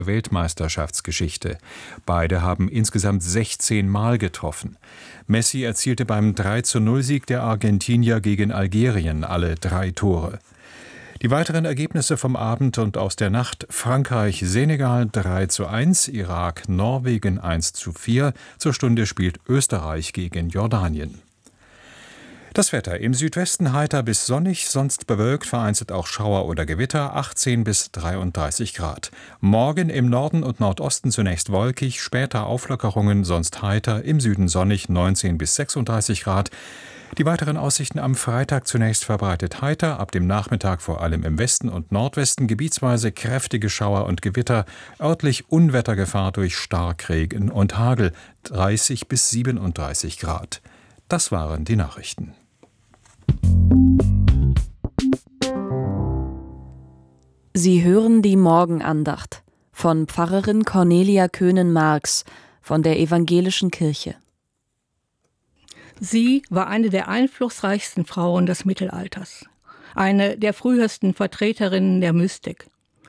Weltmeisterschaftsgeschichte. Beide haben insgesamt 16 Mal getroffen. Messi erzielte beim 3:0-Sieg der Argentinier gegen Algerien alle 3 Tore. Die weiteren Ergebnisse vom Abend und aus der Nacht: Frankreich-Senegal 3:1, Irak-Norwegen 1:4. Zur Stunde spielt Österreich gegen Jordanien. Das Wetter: im Südwesten heiter bis sonnig, sonst bewölkt, vereinzelt auch Schauer oder Gewitter, 18 bis 33 Grad. Morgen im Norden und Nordosten zunächst wolkig, später Auflockerungen, sonst heiter, im Süden sonnig, 19 bis 36 Grad. Die weiteren Aussichten am Freitag: zunächst verbreitet heiter, ab dem Nachmittag vor allem im Westen und Nordwesten gebietsweise kräftige Schauer und Gewitter, örtlich Unwettergefahr durch Starkregen und Hagel, 30 bis 37 Grad. Das waren die Nachrichten. Sie hören die Morgenandacht von Pfarrerin Cornelia Köhnen-Marx von der Evangelischen Kirche. Sie war eine der einflussreichsten Frauen des Mittelalters, eine der frühesten Vertreterinnen der Mystik.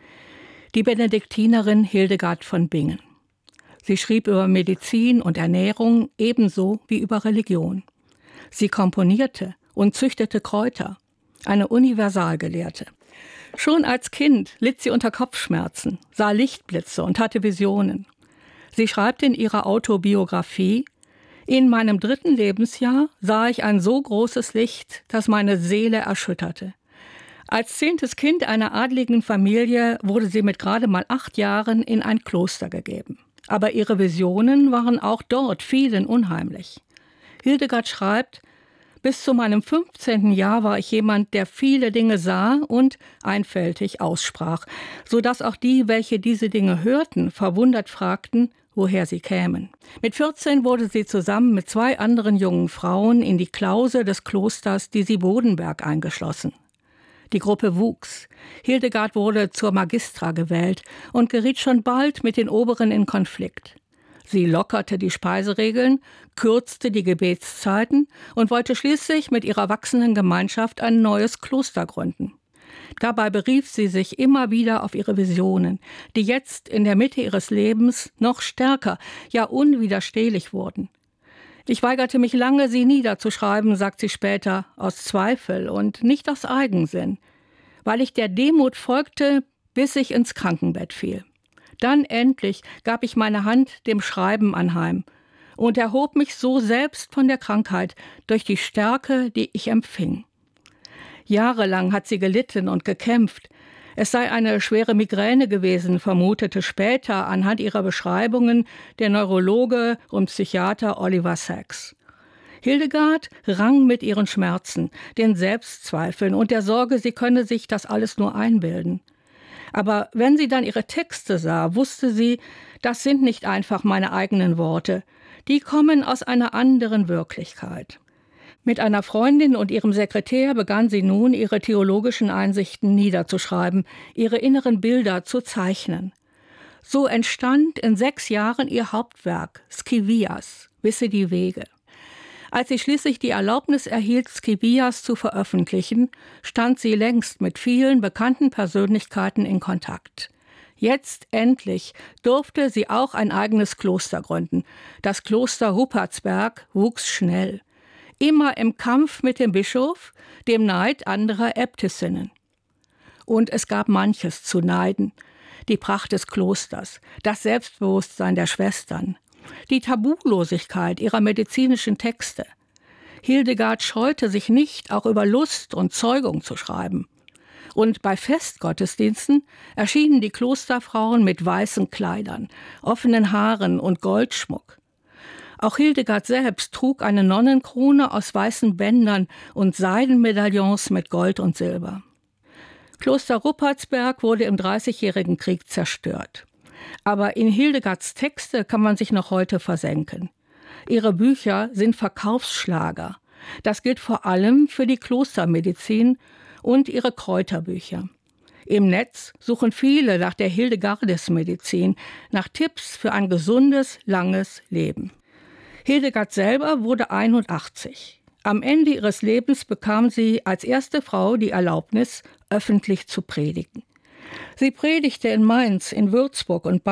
Die Benediktinerin Hildegard von Bingen. Sie schrieb über Medizin und Ernährung ebenso wie über Religion. Sie komponierte und züchtete Kräuter, eine Universalgelehrte. Schon als Kind litt sie unter Kopfschmerzen, sah Lichtblitze und hatte Visionen. Sie schreibt in ihrer Autobiografie: In meinem 3. Lebensjahr sah ich ein so großes Licht, das meine Seele erschütterte. Als 10. Kind einer adligen Familie wurde sie mit gerade mal 8 Jahren in ein Kloster gegeben. Aber ihre Visionen waren auch dort vielen unheimlich. Hildegard schreibt: Bis zu meinem 15. Jahr war ich jemand, der viele Dinge sah und einfältig aussprach, sodass auch die, welche diese Dinge hörten, verwundert fragten, woher sie kämen. Mit 14 wurde sie zusammen mit 2 anderen jungen Frauen in die Klause des Klosters Disibodenberg eingeschlossen. Die Gruppe wuchs. Hildegard wurde zur Magistra gewählt und geriet schon bald mit den Oberen in Konflikt. Sie lockerte die Speiseregeln, kürzte die Gebetszeiten und wollte schließlich mit ihrer wachsenden Gemeinschaft ein neues Kloster gründen. Dabei berief sie sich immer wieder auf ihre Visionen, die jetzt in der Mitte ihres Lebens noch stärker, ja unwiderstehlich wurden. Ich weigerte mich lange, sie niederzuschreiben, sagt sie später, aus Zweifel und nicht aus Eigensinn, weil ich der Demut folgte, bis ich ins Krankenbett fiel. Dann endlich gab ich meine Hand dem Schreiben anheim und erhob mich so selbst von der Krankheit durch die Stärke, die ich empfing. Jahrelang hat sie gelitten und gekämpft. Es sei eine schwere Migräne gewesen, vermutete später anhand ihrer Beschreibungen der Neurologe und Psychiater Oliver Sacks. Hildegard rang mit ihren Schmerzen, den Selbstzweifeln und der Sorge, sie könne sich das alles nur einbilden. Aber wenn sie dann ihre Texte sah, wusste sie, das sind nicht einfach meine eigenen Worte, die kommen aus einer anderen Wirklichkeit. Mit einer Freundin und ihrem Sekretär begann sie nun, ihre theologischen Einsichten niederzuschreiben, ihre inneren Bilder zu zeichnen. So entstand in 6 Jahren ihr Hauptwerk, Scivias, Wisse die Wege. Als sie schließlich die Erlaubnis erhielt, Scivias zu veröffentlichen, stand sie längst mit vielen bekannten Persönlichkeiten in Kontakt. Jetzt endlich durfte sie auch ein eigenes Kloster gründen. Das Kloster Ruppertsberg wuchs schnell. Immer im Kampf mit dem Bischof, dem Neid anderer Äbtissinnen. Und es gab manches zu neiden. Die Pracht des Klosters, das Selbstbewusstsein der Schwestern, die Tabulosigkeit ihrer medizinischen Texte. Hildegard scheute sich nicht, auch über Lust und Zeugung zu schreiben. Und bei Festgottesdiensten erschienen die Klosterfrauen mit weißen Kleidern, offenen Haaren und Goldschmuck. Auch Hildegard selbst trug eine Nonnenkrone aus weißen Bändern und Seidenmedaillons mit Gold und Silber. Kloster Ruppertsberg wurde im Dreißigjährigen Krieg zerstört. Aber in Hildegards Texte kann man sich noch heute versenken. Ihre Bücher sind Verkaufsschlager. Das gilt vor allem für die Klostermedizin und ihre Kräuterbücher. Im Netz suchen viele nach der Hildegardesmedizin, nach Tipps für ein gesundes, langes Leben. Hildegard selber wurde 81. Am Ende ihres Lebens bekam sie als erste Frau die Erlaubnis, öffentlich zu predigen. Sie predigte in Mainz, in Würzburg und